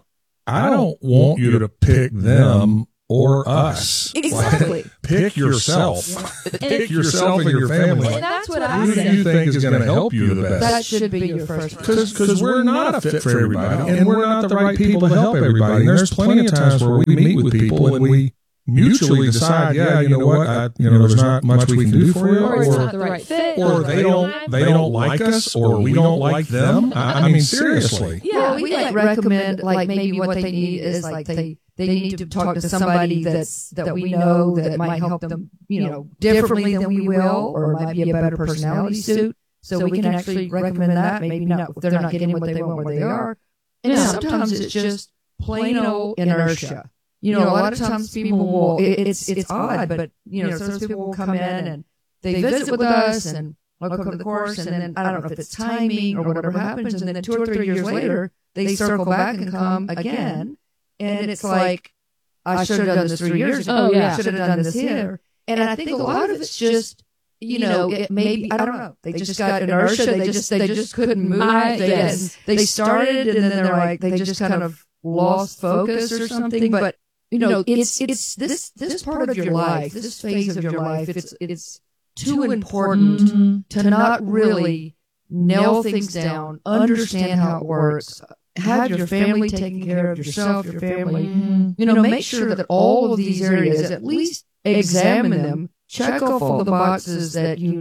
[SPEAKER 14] I don't want you to pick them or us.
[SPEAKER 2] Exactly.
[SPEAKER 14] Like, pick yourself. Pick yourself and your family.
[SPEAKER 1] And that's what I
[SPEAKER 14] Who
[SPEAKER 1] said.
[SPEAKER 14] do you think is going to help you the best?
[SPEAKER 2] That should be your first.
[SPEAKER 14] Because we're not a fit for everybody, and we're not the right people to help everybody. And there's plenty of times where we meet with people and we mutually decide, you know what, there's not much we can do for you,
[SPEAKER 1] or it's not the right fit,
[SPEAKER 14] or they don't like us, or we don't like them. I mean, seriously.
[SPEAKER 2] Yeah, we recommend maybe what they need is they need to talk to somebody that we know that might help them, differently than we will, or might be a better personality suit. So we can actually recommend that. Maybe not if they're not getting what they want where they are. And sometimes it's just plain old inertia. A lot of times people will, it's odd, but, some people will come in and they visit with us and welcome to the course. And then I don't know if it's timing or whatever happens. And then 2 or 3 years later, they circle back and come again. And it's like, I should have done this 3 years ago. I should have done this here. And I think a lot of it's just, it maybe, I don't know. They just got inertia. They just couldn't move. They started and then they're like, they just kind of lost focus or something. But, it's this part of your life, this phase of your life, it's too important to not really nail things down, understand how it works, have your family taking care of yourself, your family. Make sure that all of these areas, at least examine them, check off all the boxes that you're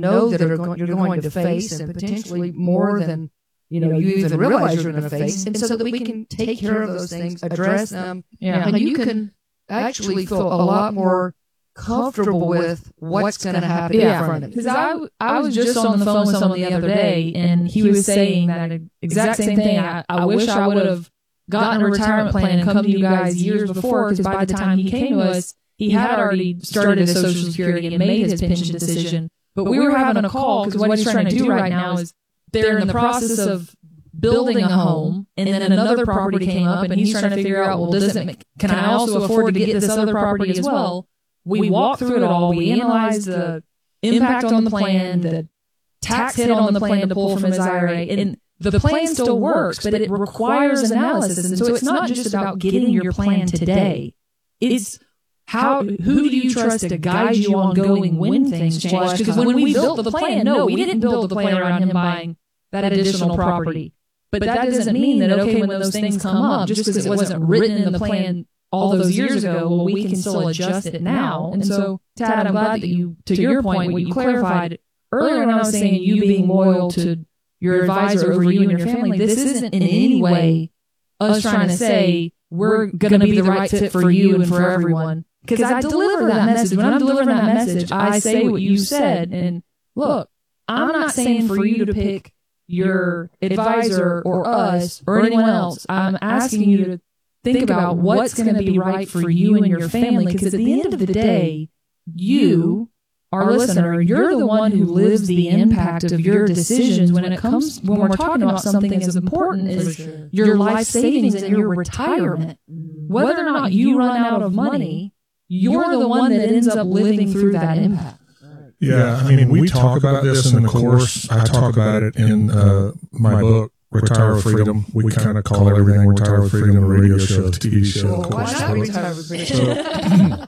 [SPEAKER 2] going to face, and potentially more than you even realize you're going to face, and so that we can take care of those things, address them, and you can actually feel a lot more comfortable with what's going to happen in front of you.
[SPEAKER 1] Because I was just on the phone with someone the other day, and he was saying that exact same thing. I wish I would have gotten a retirement plan and come to you guys years before, because by the time he came to us, he had already started his Social Security and made his pension decision. But we were having a call, because what he's trying to do right now is they're in the process of building a home, and then another property came up, and he's trying to figure out, can I also afford to get this other property as well? We walked through it all. We analyzed the impact on the plan, the tax hit on the plan to pull from his IRA, and the plan still works, but it requires analysis. And so it's not just about getting your plan today. It's who do you trust to guide you on going when things change? Because when we built the plan, we didn't build the plan around him buying that additional property. But that doesn't mean that, when those things come up, just because it wasn't written in the plan all those years ago, we can still adjust it now. And so, Tad, I'm glad that to your point, what you clarified earlier when I was saying you being loyal to your advisor over you and your family, this isn't in any way us trying to say we're going to be the right fit for you and for everyone. Because I deliver that message. When I'm delivering that message, I say what you said. And look, I'm not saying for you to pick your advisor or us or anyone else. I'm asking you to think about what's going to be right for you and your family, because at the end of the day, you, our listener, you're the one who lives the impact of your decisions when we're talking about something as important as your life savings and your retirement. Whether or not you run out of money, you're the one that ends up living through that impact.
[SPEAKER 14] Yeah, I mean, we talk about this in the course. I talk about it in my book, Retire with Freedom. We kind of call everything Retire with Freedom, a radio show, a TV show.
[SPEAKER 2] Why not Retire with Freedom?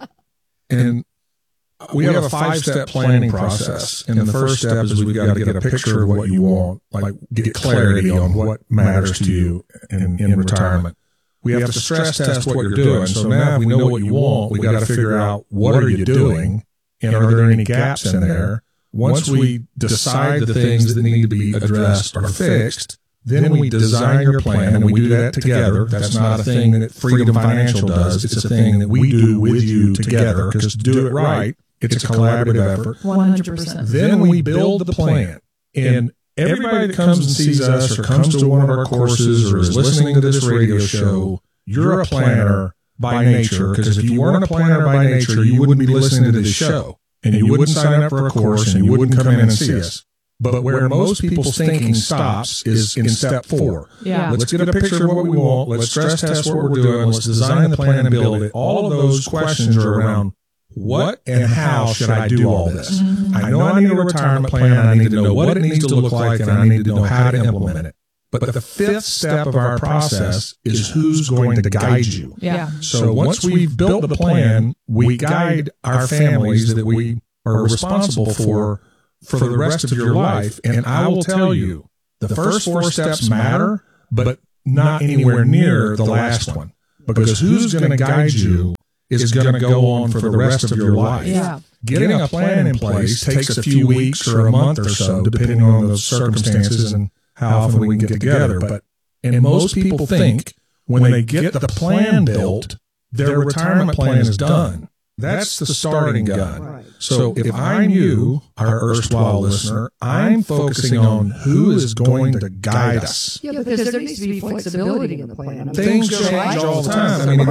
[SPEAKER 14] And we have a 5-step planning process. And the first step is we've got to get a picture of what you want, like get clarity on what matters to you in retirement. We have to stress test what you're doing. So now if we know what you want, we've got to figure out what are you doing, and are there any gaps in there? Once we decide the things that need to be addressed or fixed, then we design your plan, and we do that together. That's not a thing that Freedom Financial does. It's a thing that we do with you together, because to do it right, it's a collaborative effort.
[SPEAKER 1] 100%.
[SPEAKER 14] Then we build the plan, and everybody that comes and sees us or comes to one of our courses or is listening to this radio show, you're a planner by nature, because if you weren't a planner by nature, you wouldn't be listening to this show, and you wouldn't sign up for a course, and you wouldn't come in and see us. But where most people's thinking stops is in step 4.
[SPEAKER 1] Yeah.
[SPEAKER 14] Let's get a picture of what we want. Let's stress test what we're doing. Let's design the plan and build it. All of those questions are around what and how should I do all this? I know I need a retirement plan. I need to know what it needs to look like, and I need to know how to implement it. But the fifth step of our process is who's going to guide you.
[SPEAKER 1] Yeah.
[SPEAKER 14] So once we've built the plan, we guide our families that we are responsible for the rest of your life. And I will tell you, the first 4 steps matter, but not anywhere near the last one. Because who's going to guide you is going to go on for the rest of your life.
[SPEAKER 1] Yeah.
[SPEAKER 14] Getting a plan in place takes a few weeks or a month or so, depending on the circumstances and how often we can get together. And most people think when they get the plan built, their retirement plan is done. That's the starting gun. Right. So if I'm you, our erstwhile listener, I'm focusing on who is going to guide us.
[SPEAKER 2] Yeah, because there needs to be flexibility in the plan.
[SPEAKER 14] Things change all the time. I mean,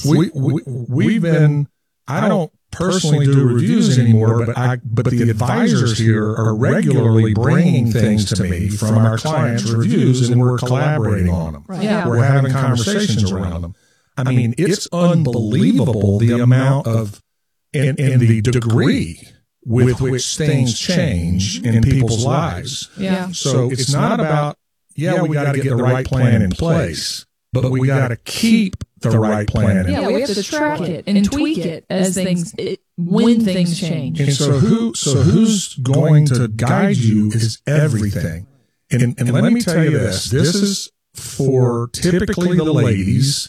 [SPEAKER 2] right.
[SPEAKER 14] we've been, I don't personally do reviews anymore, but the advisors here are regularly bringing things to me from our clients' reviews, and we're collaborating on them.
[SPEAKER 2] Right. Yeah.
[SPEAKER 14] We're having conversations around them. I mean, it's unbelievable the amount of and the degree with which things change in people's lives.
[SPEAKER 1] Yeah.
[SPEAKER 14] So it's not about, we got to get the right plan in place, but we got to keep the right plan in place.
[SPEAKER 1] Yeah, we have to track it and tweak it as when things change.
[SPEAKER 14] And so who's going to guide you is everything. And let me tell you this is for typically the ladies,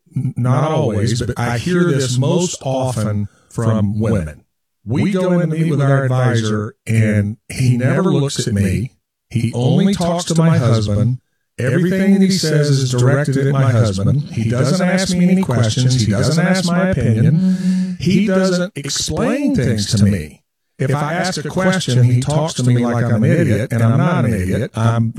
[SPEAKER 14] not always, but I hear this most often from women. We go in to meet with our advisor, and he never looks at me. He only talks to my husband. Everything that he says is directed at my husband. He doesn't ask me any questions. He doesn't ask my opinion. He doesn't explain things to me. If I ask a question, he talks to me like I'm an idiot, and I'm not an idiot. I'm,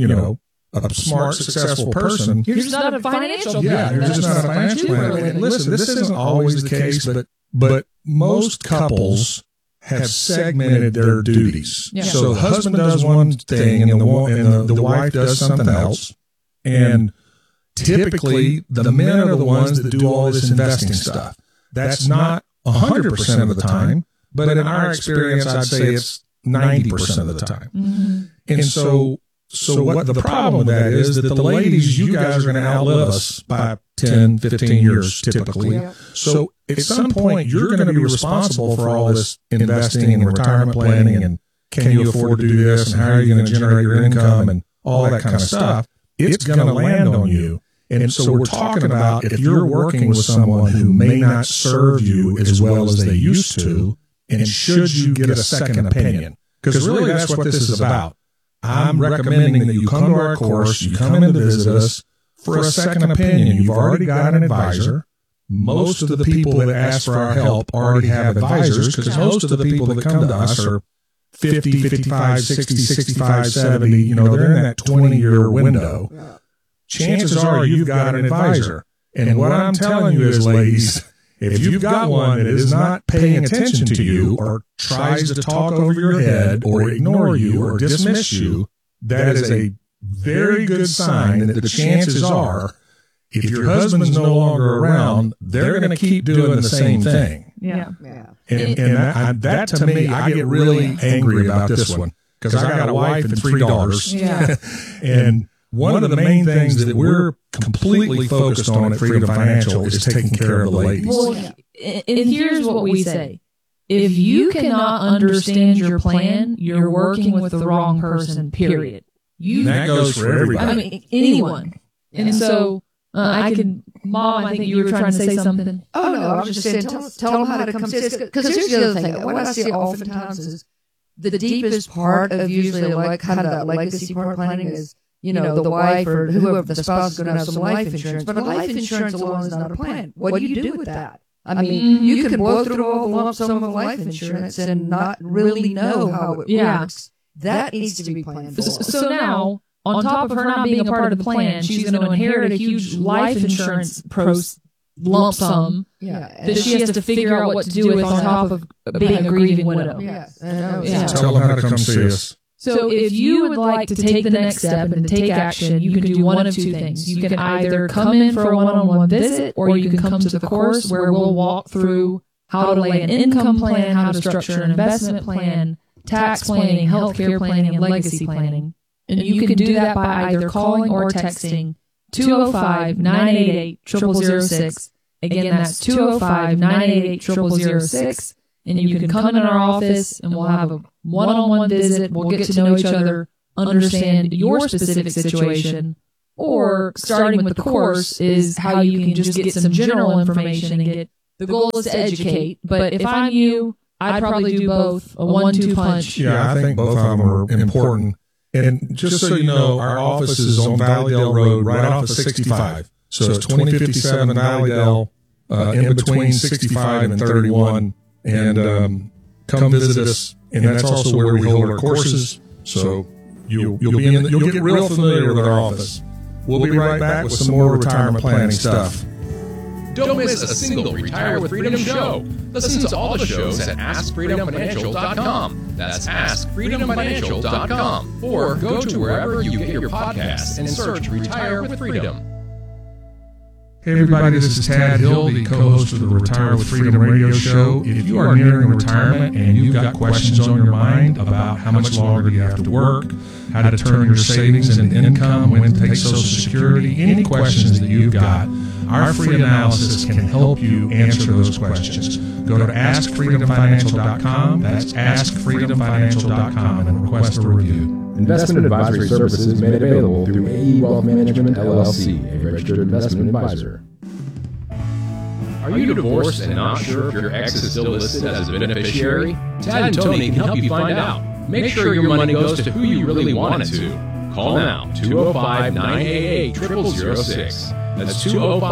[SPEAKER 14] a smart, successful person.
[SPEAKER 1] You're just not a financial planner.
[SPEAKER 14] Yeah, you're just not a financial planner. And listen, this isn't always the case, but most couples have segmented their duties. Yeah. So the husband does one thing, and the wife does something else. And typically, the men are the ones that do all this investing stuff. That's not 100% of the time, but in our experience, I'd say it's 90% of the time.
[SPEAKER 1] Mm-hmm.
[SPEAKER 14] And so what the problem with that is that the ladies, you guys are going to outlive us by 10, 15 years typically. Yeah. So at some point, you're going to be responsible for all this investing and retirement planning, and can you afford to do this, and how are you going to generate your income, and all that kind of stuff. It's going to land on you. And so we're talking about if you're working with someone who may not serve you as well as they used to, and should you get a second opinion? Because really that's what this is about. I'm recommending that you come to our course, you come in to visit us for a second opinion. You've already got an advisor. Most of the people that ask for our help already have advisors, because most of the people that come to us are 50, 55, 60, 65, 70, they're in that 20-year window. Chances are you've got an advisor. And what I'm telling you is, ladies, if you've got one that is not paying attention to you or tries to talk over your head or ignore you or dismiss you, that is a very good sign that the chances are, if your husband's no longer around, they're going to keep doing the same thing.
[SPEAKER 1] Yeah.
[SPEAKER 14] And that to me, I get really angry about this one, because I got a wife and 3 daughters.
[SPEAKER 1] Yeah.
[SPEAKER 14] And one of the main things that we're completely focused on at Freedom Financial is taking care of the ladies.
[SPEAKER 1] Well, and here's what we say. If you cannot understand your plan, you're working with the wrong person, period.
[SPEAKER 14] That goes for everybody.
[SPEAKER 1] I mean, anyone. Yeah. And so Mom, I think you were trying to say something.
[SPEAKER 2] Oh, no, I was just saying, tell them how to come see us. Because here's the other thing. What I see oftentimes is the deepest part of usually kind of that legacy part planning is, the wife or whoever, the spouse is going to have some life insurance. But a life insurance alone is not a plan. What do you do with that? I mean, you can blow through all the lump sum of life insurance and not really know how it works. That needs to be planned for.
[SPEAKER 1] So now, on top of her not being a part of the plan, she's going to inherit a huge life insurance lump sum that she has to figure out what to do with on top of being a grieving widow.
[SPEAKER 2] Yes.
[SPEAKER 14] Tell them how to come see us.
[SPEAKER 1] So if you would like to take the next step and take action, you can do one of 2 things. You can either come in for a one-on-one visit, or you can come to the course where we'll walk through how to lay an income plan, how to structure an investment plan, tax planning, healthcare planning, and legacy planning. And you can do that by either calling or texting 205-988-0006. Again, that's 205-988-0006. And you can come in our office and we'll have a one-on-one visit. We'll get to know each other, understand your specific situation. Or starting with the course is how you can just get some general information and get, the goal is to educate. But if I'm you, I'd probably do both, a 1-2 punch.
[SPEAKER 14] Yeah, I think both of them are important. And just so you know, our office is on Valleydale Road, right off of 65. So it's 2057 Valleydale, in between 65 and 31. And come visit us. And that's also where we hold our courses. So you'll get real familiar with our office. We'll be right back with some more retirement planning stuff.
[SPEAKER 4] Don't miss a single Retire with Freedom show. Listen to all the shows at AskFreedomFinancial.com. That's AskFreedomFinancial.com. Or go to wherever you get your podcasts and search Retire with Freedom.
[SPEAKER 14] Hey everybody, this is Tad Hill, the co-host of the Retire with Freedom radio show. If you are nearing retirement and you've got questions on your mind about how much longer you have to work, how to turn your savings into income, when to take Social Security, any questions that you've got, our free analysis can help you answer those questions. Go to AskFreedomFinancial.com. That's AskFreedomFinancial.com and request a review.
[SPEAKER 4] Investment advisory services made available through AE Wealth Management, LLC, a registered investment advisor. Are you divorced and not sure if your ex is still listed as a beneficiary? Tad and Tony can help you find out. Make sure your money goes to who you really want it to. Call now, 205-988-0006. That's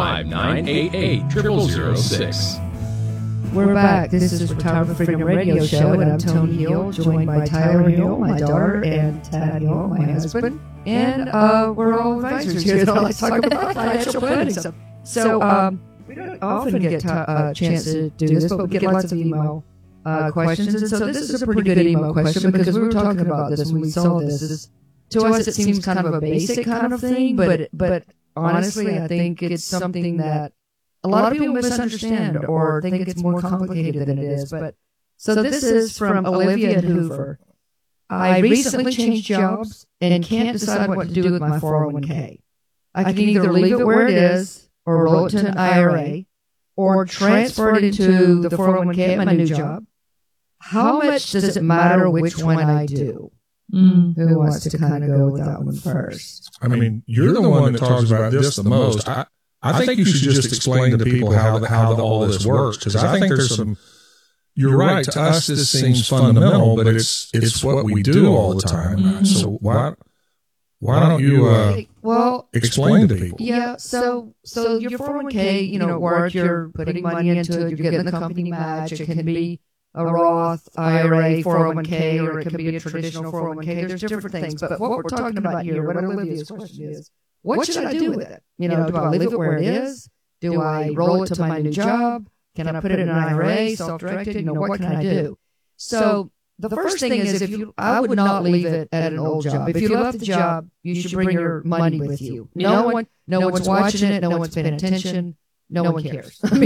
[SPEAKER 4] 205-988-0006.
[SPEAKER 2] We're back. This is Retirement Freedom Radio Show, and I'm Tony Hill, joined by Tyler Hill, my daughter, and Tad Hill, my husband. And we're all advisors here that like to talk about financial planning stuff. So we don't often get a chance to do this, but we get lots of email questions. And so this is a pretty good email question because we were talking about this when we saw this. To us, it seems kind of a basic kind of thing, but honestly, I think it's something that a lot of people misunderstand or think it's more complicated than it is. But so this is from Olivia in Hoover. I recently changed jobs and can't decide what to do with my 401k. I can either leave it where it is or roll it to an IRA or transfer it into the 401k at my new job. How much does it matter which one I do? Who wants to kind of go with that one first?
[SPEAKER 14] I mean, you're the one that talks about this the most. I think you should just explain to people how all this works, because I think there's some. You're right. To us, this seems fundamental, but it's what we do all the time. Mm-hmm. So why don't you explain to people?
[SPEAKER 2] Yeah. So your 401k, work, you're putting money into it, you're getting the company match. It can be a Roth IRA 401k, or it can be a traditional 401k. There's different things, but what we're talking about here, what Olivia's question is, what should I do with it? Do I leave it where it is? Do I roll it to my new job? Can I put it in an IRA, self-directed? What can I do? So the first thing is, I would not leave it at an old job. If you left the job, you should bring your money with you. No one's watching it. No one's paying attention. No one cares. So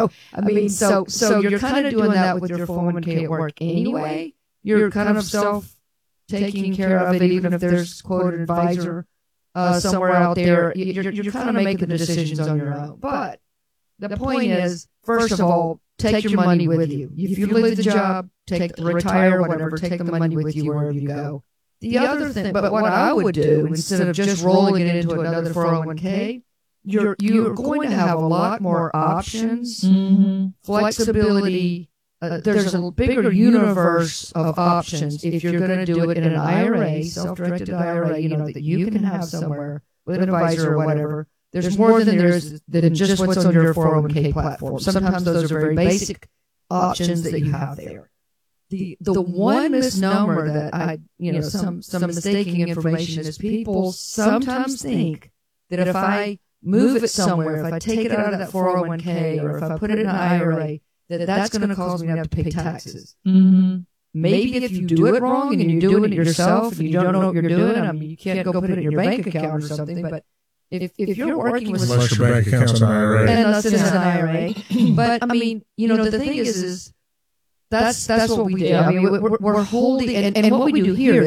[SPEAKER 2] you're kind of doing that with your 401k at work anyway. You're kind of self-taking care of it, even if there's, quote, an advisor somewhere out there. You're kind of making the decisions on your own. But the point is, first of all, take your money with you. If you leave the job, retire, whatever, take the money with you wherever you go. The other thing, but what I would do, instead of just rolling it into another 401k, you're going to have a lot more options, flexibility. There's a bigger universe of options if you're going to do it in an IRA, self-directed IRA, that you can have somewhere with an advisor or whatever. There's more than there is than just what's on your 401k platform. Sometimes those are very basic options that you have there. The one misnomer that some mistaking information is people sometimes think that if I move it somewhere, if I take it out of that 401k or if I put it in an IRA, that's going to cause me to have to pay taxes. Mm-hmm. Maybe if you do it wrong and you're doing it yourself and you don't know what you're doing, you can't go put it in your bank account or something, but if you're working with...
[SPEAKER 14] Unless your bank account's an IRA.
[SPEAKER 2] Unless it's an IRA. But, the thing is that's what we do. We're holding... And what we do here is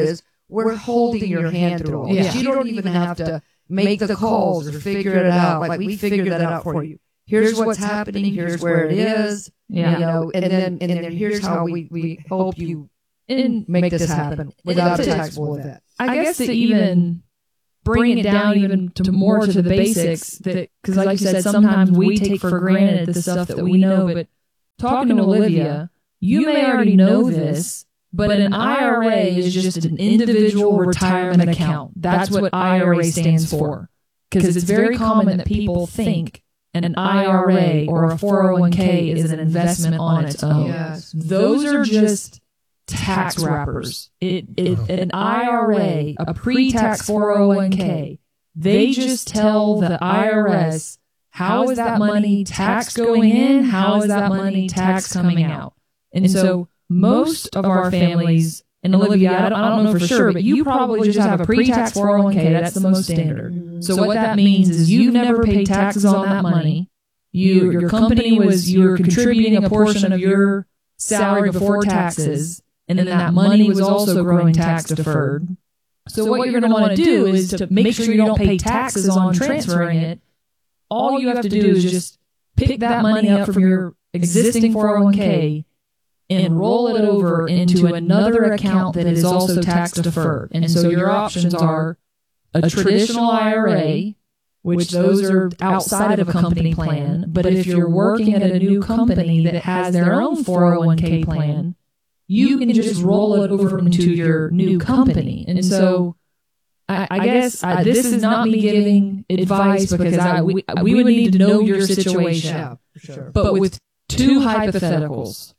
[SPEAKER 2] we're holding your hand through all this. You don't even have to make the calls or figure it out. Like, we figured that out for you. Here's what's happening. Here's where it is.
[SPEAKER 1] Yeah.
[SPEAKER 2] You know, and then here's how we help you make this happen without a taxable event.
[SPEAKER 1] I guess to even bring it down even to more to the basics, that because like you said, sometimes we take for granted the stuff that we know. But talking to Olivia, you may already know this, but an IRA is just an individual retirement account. That's what IRA stands for. Because it's very common that people think an IRA or a 401k is an investment on its own.
[SPEAKER 2] Yes.
[SPEAKER 1] Those are just tax wrappers. An IRA, a pre-tax 401k, they just tell the IRS how is that money tax going in, how is that money tax coming out. And so most of our families, and Olivia, I don't know for sure, but you probably just have a pre-tax 401k. That's the most standard. So what that means is you've never paid taxes on that money. Your company you're contributing a portion of your salary before taxes, and then that money was also growing tax deferred. So what you're going to want to do is to make sure you don't pay taxes on transferring it. All you have to do is just pick that money up from your existing 401k and roll it over into another account that is also tax deferred. And so your options are a traditional IRA, which those are outside of a company plan. But if you're working at a new company that has their own 401k plan, you can just roll it over into your new company. And so I guess this is not me giving advice, because we would need to know your situation.
[SPEAKER 2] Yeah, for sure.
[SPEAKER 1] But with two hypotheticals,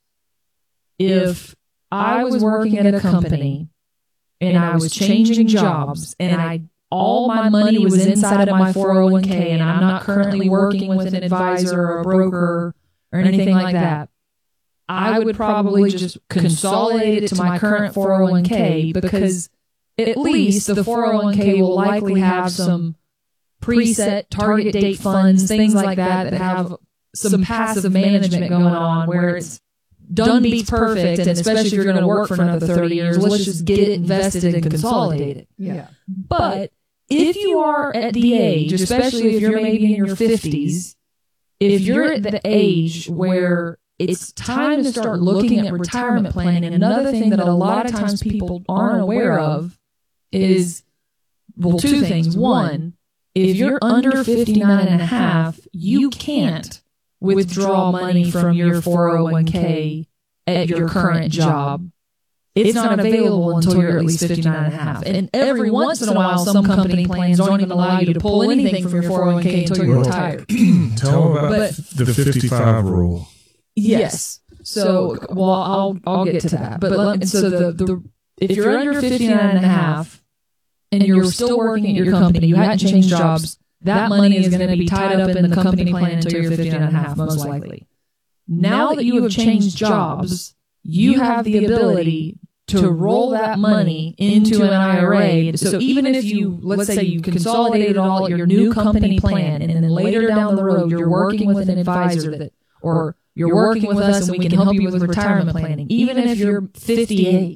[SPEAKER 1] if I was working at a company and I was changing jobs and all my money was inside of my 401k and I'm not currently working with an advisor or a broker or anything like that, I would probably just consolidate it to my current 401k, because at least the 401k will likely have some preset target date funds, things like that have some passive management going on where it's done beats perfect, and especially if you're going to work for another 30 years, let's just get it invested and consolidate it.
[SPEAKER 2] Yeah.
[SPEAKER 1] But if you are at the age, especially if you're maybe in your 50s, if you're at the age where it's time to start looking at retirement planning, and another thing that a lot of times people aren't aware of is, well, two things. One, if you're under 59 and a half, you can't withdraw money from your 401k at your current job. It's not available until you're at least 59 and a half. And every once in a while, some company plans don't even allow you to pull anything from your 401k until you're retired.
[SPEAKER 14] Tell them about the 55 rule.
[SPEAKER 1] Yes. So, well, I'll get to that. But so if you're under 59 and a half and you're still working at your company, you hadn't changed jobs, that money is going to be tied up in the company plan until you're 59 and a half, most likely. Now that you have changed jobs, you have the ability to roll that money into an IRA. So even if let's say you consolidated all your new company plan, and then later down the road, you're working with an advisor or you're working with us and we can help you with retirement planning, even if you're 58,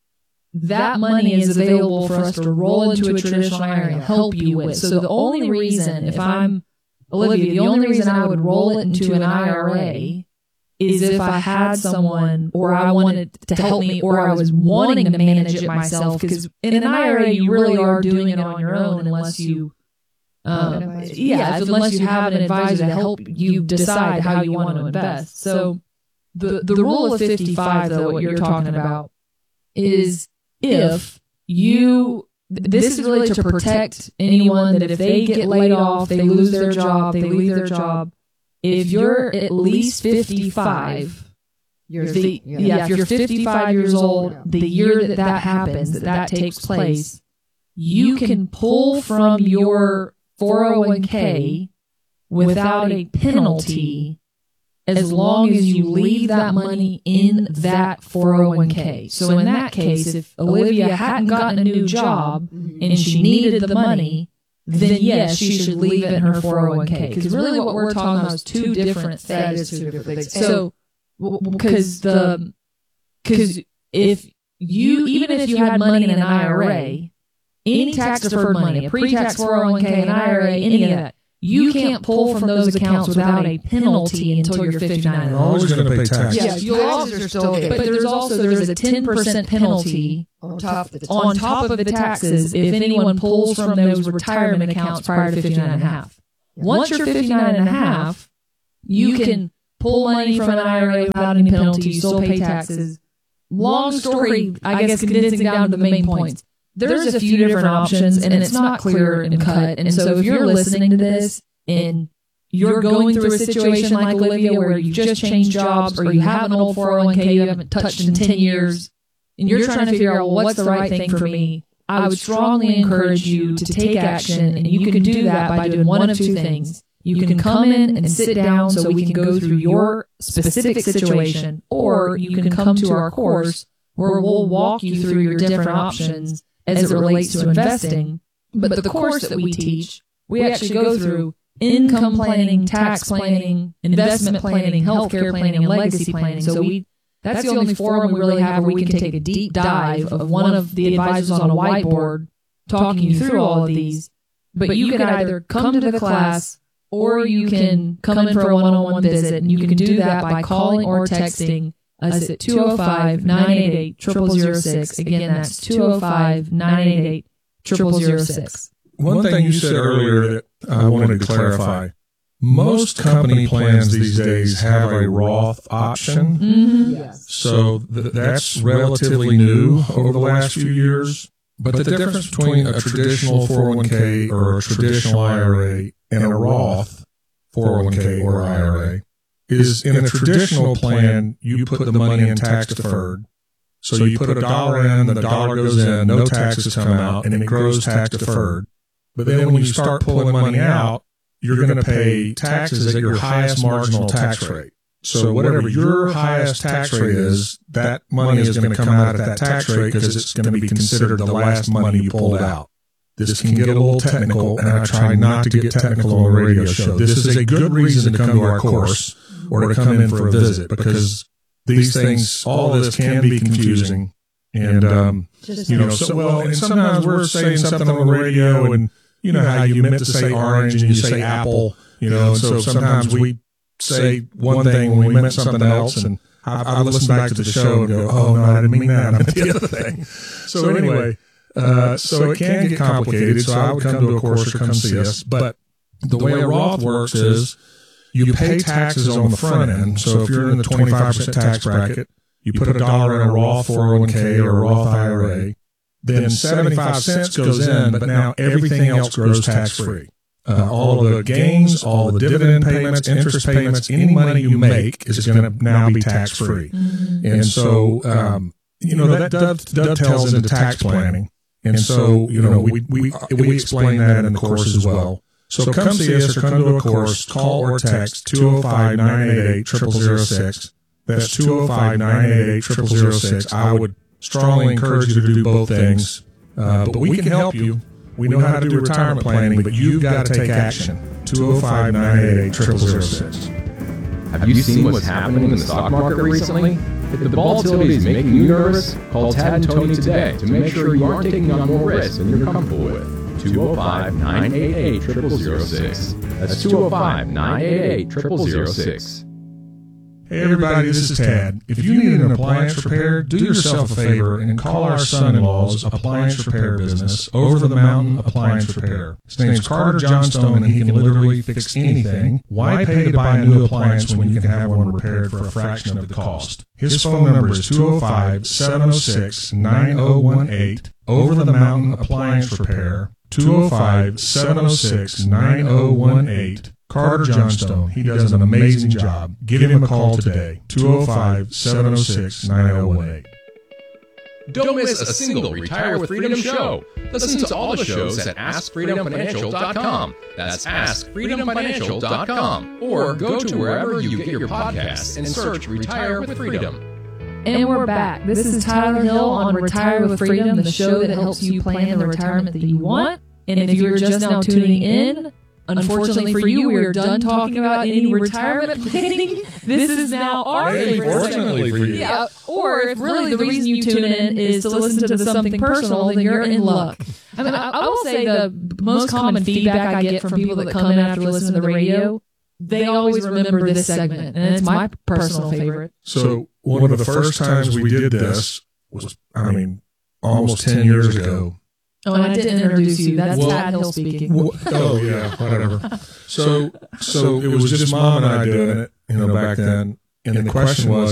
[SPEAKER 1] that money is available for us to roll into a traditional IRA and help you with. So the only reason, if I'm Olivia, the only reason I would roll it into an IRA is if I had someone, or I wanted to help me, or I was wanting to manage it myself. Because in an IRA, you really are doing it on your own unless you, unless you have an advisor to help you decide how you want to invest. So the rule of 55, though, what you're talking about, is if you, this is really to protect anyone that if they get laid off, they lose their job, they leave their job. If you're at least 55, if you're 55 years old, the year that happens, that takes place, you can pull from your 401k without a penalty as long as you leave that money in that 401k. So in that case, if Olivia hadn't gotten a new job and she needed the money, then yes, she should leave it in her 401k. Because really what we're talking about is two different things. That is two different things. So, because if even if you had money in an IRA, any tax-deferred money, a pre-tax 401k, an IRA, any of that, you can't pull from those accounts without a penalty until you're 59.
[SPEAKER 14] You're always going to pay taxes.
[SPEAKER 2] Yes, taxes are still good.
[SPEAKER 1] But there's a 10% penalty
[SPEAKER 2] on top
[SPEAKER 1] of the taxes if anyone pulls from those retirement accounts prior to 59 and a half. Once you're 59 and a half, you can pull money from an IRA without any penalty. You still pay taxes. Long story, I guess, condensing down to the main points. There's a few different options, and it's not clear and cut. And so if you're listening to this and you're going through a situation like Olivia where you just changed jobs or you have an old 401k you haven't touched in 10 years, and you're trying to figure out, well, what's the right thing for me, I would strongly encourage you to take action, and you can do that by doing one of two things. You can come in and sit down so we can go through your specific situation, or you can come to our course where we'll walk you through your different options as it relates to investing. But the course that we teach, we actually go through income planning, tax planning, investment planning, healthcare planning, and legacy planning. So that's the only forum we really have where we can take a deep dive of one of the advisors on a whiteboard talking you through all of these. But you can either come to the class or you can come in for a one-on-one visit, and you can do that by calling or texting us at 205-988-0006. Again, that's 205-988-0006.
[SPEAKER 14] One thing you said earlier that I wanted to clarify. Most company plans these days have a Roth option.
[SPEAKER 1] Mm-hmm. Yes.
[SPEAKER 14] So that's relatively new over the last few years. But the difference between a traditional 401k or a traditional IRA and a Roth 401k or IRA is in a traditional plan, you put the money in tax deferred. So you put $1 in, the dollar goes in, no taxes come out, and it grows tax deferred. But then when you start pulling money out, you're going to pay taxes at your highest marginal tax rate. So whatever your highest tax rate is, that money is going to come out at that tax rate because it's going to be considered the last money you pulled out. This can get a little technical, and I try not to get technical on a radio show. This is a good reason to come to our course or to come in for a visit, because these things, all of this can be confusing. And, and sometimes we're saying something on the radio, and you know how you meant to say orange and you say apple, and so sometimes we say one thing when we meant something else, and I listen back to the show and go, oh, no, I didn't mean that. I meant the other thing. So anyway, so it can get complicated. So I would come to a course or come see us. But the way a Roth works is you pay taxes on the front end. So if you're in the 25% tax bracket, you put $1 in a Roth 401k or a Roth IRA, then 75 cents goes in, but now everything else grows tax-free. All of the gains, all the dividend payments, interest payments, any money you make is going to now be tax-free. Mm-hmm. And so, that dovetails into tax planning. And so, we explain that in the course as well. So come see us or come to a course, call or text 205-988-0006. That's 205-988-0006. I would strongly encourage you to do both things. But we can help you. We know how to do retirement planning, but you've got to take action. 205-988-0006.
[SPEAKER 4] Have you seen what's happening in the stock market recently? If the volatility is making you nervous, call Tad and Tony today to make sure you aren't taking on more risk than you're comfortable with. 205-988-0006. That's 205-988-0006.
[SPEAKER 14] Hey everybody, this is Tad. If you need an appliance repair, do yourself a favor and call our son-in-law's appliance repair business, Over the Mountain Appliance Repair. His name's Carter Johnstone, and he can literally fix anything. Why pay to buy a new appliance when you can have one repaired for a fraction of the cost? His phone number is 205-706-9018. Over the Mountain Appliance Repair. 205-706-9018. Carter Johnstone. He does an amazing job. Give him a call today. 205-706-9018.
[SPEAKER 4] Don't miss a single Retire with Freedom show. Listen to all the shows at AskFreedomFinancial.com. That's AskFreedomFinancial.com. Or go to wherever you get your podcasts and search Retire with Freedom.
[SPEAKER 1] And we're back. This is Tyler Hill on Retire with Freedom, the show that helps you plan the retirement that you want. And if you're just now tuning in, unfortunately for you, we're done talking about any retirement planning. This is now our favorite
[SPEAKER 14] Fortunately for you.
[SPEAKER 1] Yeah, or if really the reason you tune in is to listen to the Something Personal, then you're in luck. I mean, I will say the most common feedback I get from people that come in after listening to the radio, they always remember this segment, and it's my personal favorite.
[SPEAKER 14] So one of the first times we did this was, almost 10 years ago.
[SPEAKER 1] Oh, and I didn't introduce you. That's Tad Hill speaking.
[SPEAKER 14] Oh, yeah, whatever. So it was just Mom and I doing it, back then. And the question was,